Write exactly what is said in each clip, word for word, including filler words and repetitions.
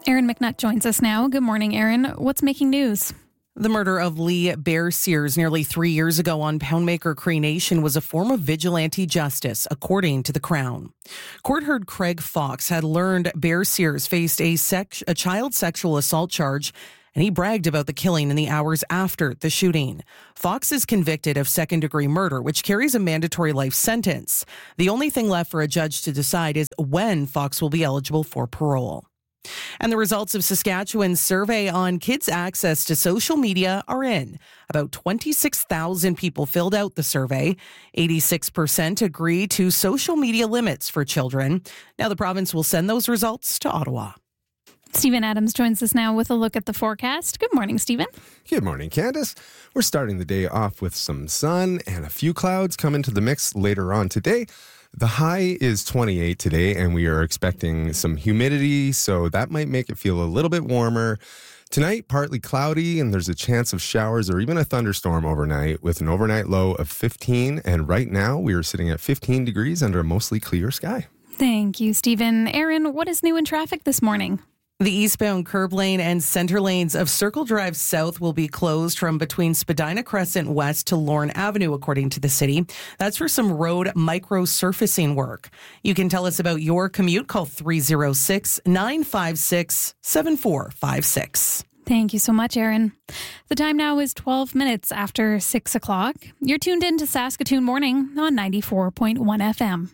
Erin McNutt joins us now. Good morning, Erin. What's making news? The murder of Lee Bear Sears nearly three years ago on Poundmaker Cree Nation was a form of vigilante justice, according to the Crown. Court heard Craig Fox had learned Bear Sears faced a, sex, a child sexual assault charge, and he bragged about the killing in the hours after the shooting. Fox is convicted of second-degree murder, which carries a mandatory life sentence. The only thing left for a judge to decide is when Fox will be eligible for parole. And the results of Saskatchewan's survey on kids' access to social media are in. About twenty-six thousand people filled out the survey. eighty-six percent agree to social media limits for children. Now the province will send those results to Ottawa. Stephen Adams joins us now with a look at the forecast. Good morning, Stephen. Good morning, Candace. We're starting the day off with some sun and a few clouds come into the mix later on today. The high is twenty-eight today, and we are expecting some humidity, so that might make it feel a little bit warmer. Tonight, partly cloudy, and there's a chance of showers or even a thunderstorm overnight with an overnight low of fifteen. And right now, we are sitting at fifteen degrees under a mostly clear sky. Thank you, Stephen. Erin, what is new in traffic this morning? The eastbound curb lane and center lanes of Circle Drive South will be closed from between Spadina Crescent West to Lorne Avenue, according to the city. That's for some road micro-surfacing work. You can tell us about your commute. Call three oh six, nine five six, seven four five six. Thank you so much, Erin. The time now is twelve minutes after six o'clock. You're tuned in to Saskatoon Morning on ninety-four point one F M.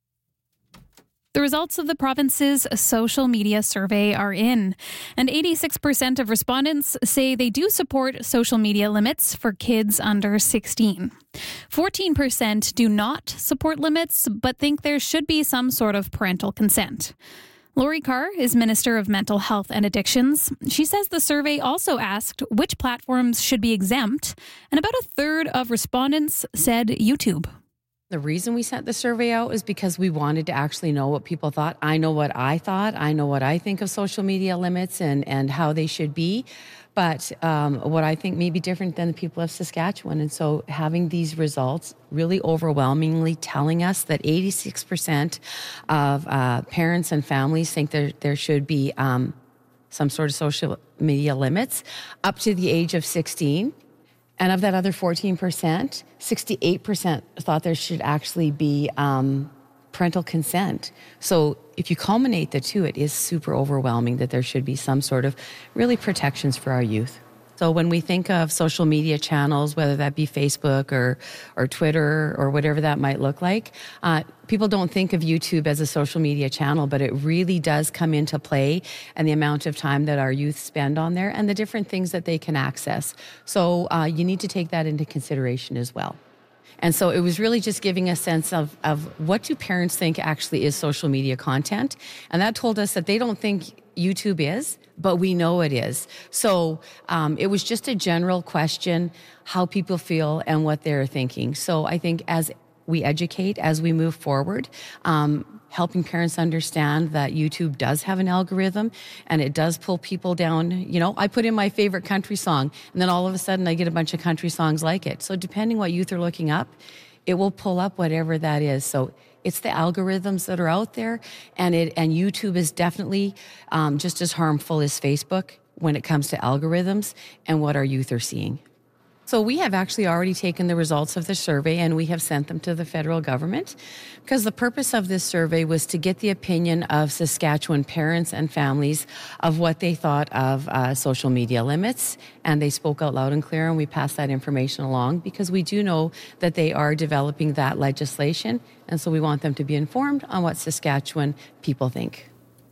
The results of the province's social media survey are in, and eighty-six percent of respondents say they do support social media limits for kids under sixteen. fourteen percent do not support limits, but think there should be some sort of parental consent. Lori Carr is Minister of Mental Health and Addictions. She says the survey also asked which platforms should be exempt, and about a third of respondents said YouTube. The reason we sent the survey out is because we wanted to actually know what people thought. I know what I thought. I know what I think of social media limits and, and how they should be. But um, what I think may be different than the people of Saskatchewan. And so having these results really overwhelmingly telling us that eighty-six percent of uh, parents and families think there, there should be um, some sort of social media limits up to the age of sixteen. And of that other fourteen percent, sixty-eight percent thought there should actually be um, parental consent. So if you culminate the two, it is super overwhelming that there should be some sort of really protections for our youth. So when we think of social media channels, whether that be Facebook or or Twitter or whatever that might look like, uh, people don't think of YouTube as a social media channel, but it really does come into play, and the amount of time that our youth spend on there and the different things that they can access. So uh, you need to take that into consideration as well. And so it was really just giving a sense of, of what do parents think actually is social media content. And that told us that they don't think YouTube is, but we know it is. So um, it was just a general question, how people feel and what they're thinking. So I think as we educate, as we move forward, um, helping parents understand that YouTube does have an algorithm and it does pull people down. You know, I put in my favorite country song and then all of a sudden I get a bunch of country songs like it. So depending what youth are looking up, it will pull up whatever that is. So it's the algorithms that are out there, and it and YouTube is definitely um, just as harmful as Facebook when it comes to algorithms and what our youth are seeing. So we have actually already taken the results of the survey and we have sent them to the federal government because the purpose of this survey was to get the opinion of Saskatchewan parents and families of what they thought of uh, social media limits. And they spoke out loud and clear, and we passed that information along because we do know that they are developing that legislation. And so we want them to be informed on what Saskatchewan people think.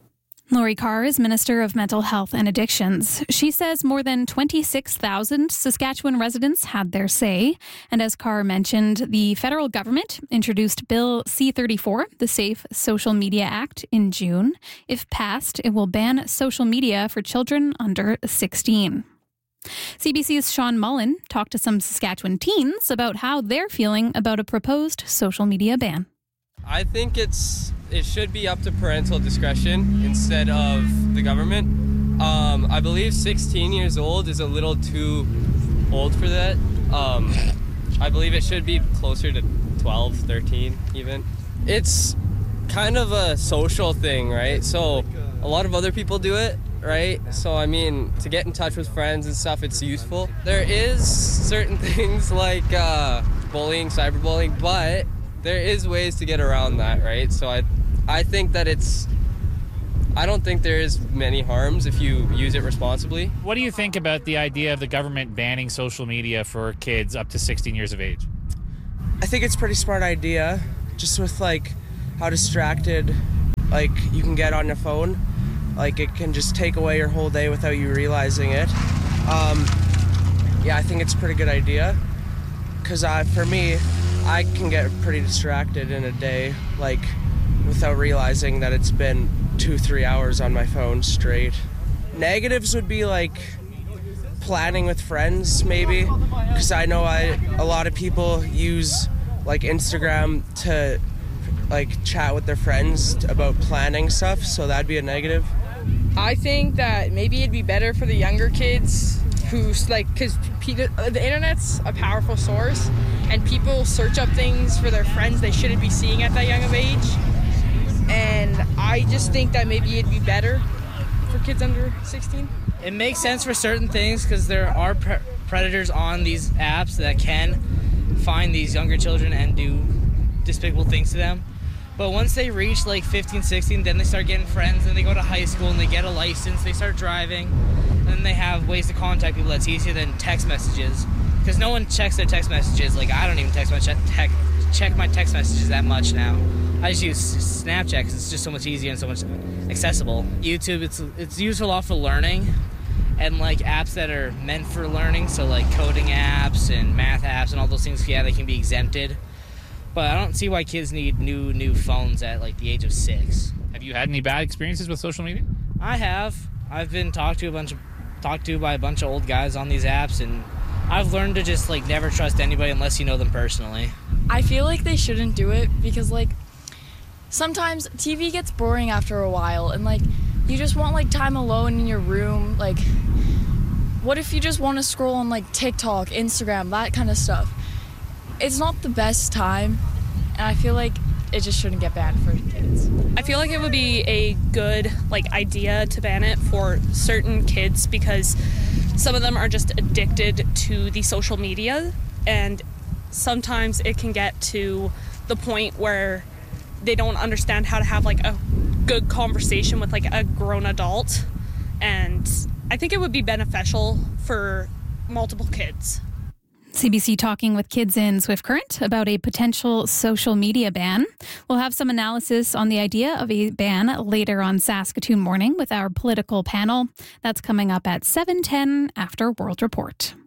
Lori Carr is Minister of Mental Health and Addictions. She says more than twenty-six thousand Saskatchewan residents had their say. And as Carr mentioned, the federal government introduced Bill C thirty-four, the Safe Social Media Act, in June. If passed, it will ban social media for children under sixteen. C B C's Sean Mullen talked to some Saskatchewan teens about how they're feeling about a proposed social media ban. I think it's it should be up to parental discretion instead of the government. Um, I believe sixteen years old is a little too old for that. Um, I believe it should be closer to twelve, thirteen even. It's kind of a social thing, right? So a lot of other people do it, right? So, I mean, to get in touch with friends and stuff, it's useful. There is certain things like uh, bullying, cyberbullying, but there is ways to get around that, right? So I, I think that it's, I don't think there is many harms if you use it responsibly. What do you think about the idea of the government banning social media for kids up to sixteen years of age? I think it's a pretty smart idea, just with like how distracted like you can get on your phone. Like it can just take away your whole day without you realizing it. Um, yeah, I think it's a pretty good idea, because uh, for me, I can get pretty distracted in a day, like without realizing that it's been two, three hours on my phone straight. Negatives would be like planning with friends, maybe, because I know I a lot of people use like Instagram to like chat with their friends about planning stuff, so that'd be a negative. I think that maybe it'd be better for the younger kids who's like, because the internet's a powerful source and people search up things for their friends they shouldn't be seeing at that young of age. And I just think that maybe it'd be better for kids under sixteen. It makes sense for certain things because there are pre- predators on these apps that can find these younger children and do despicable things to them. But once they reach like fifteen, sixteen, then they start getting friends and they go to high school and they get a license, they start driving, and then they have ways to contact people that's easier than text messages. Because no one checks their text messages. Like, I don't even text my che- tech, check my text messages that much now. I just use Snapchat because it's just so much easier and so much accessible. YouTube, it's it's used a lot for learning and like apps that are meant for learning. So like coding apps and math apps and all those things, yeah, they can be exempted. But I don't see why kids need new new phones at like the age of six. Have you had any bad experiences with social media? I have. I've been talked to a bunch of talked to by a bunch of old guys on these apps, and I've learned to just like never trust anybody unless you know them personally. I feel like they shouldn't do it because like sometimes T V gets boring after a while, and like you just want like time alone in your room. Like, what if you just want to scroll on like TikTok, Instagram, that kind of stuff? It's not the best time, and I feel like it just shouldn't get banned for kids. I feel like it would be a good like idea to ban it for certain kids because some of them are just addicted to the social media, and sometimes it can get to the point where they don't understand how to have like a good conversation with like a grown adult, and I think it would be beneficial for multiple kids. C B C talking with kids in Swift Current about a potential social media ban. We'll have some analysis on the idea of a ban later on Saskatoon Morning with our political panel. That's coming up at seven ten after World Report.